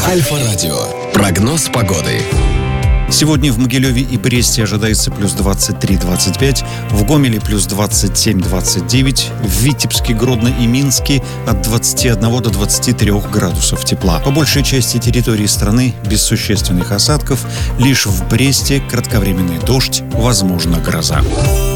Альфа-радио. Прогноз погоды. Сегодня в Могилеве и Бресте ожидается плюс 23-25, в Гомеле плюс 27-29, в Витебске, Гродно и Минске от 21 до 23 градусов тепла. По большей части территории страны без существенных осадков, лишь в Бресте кратковременный дождь, возможно гроза.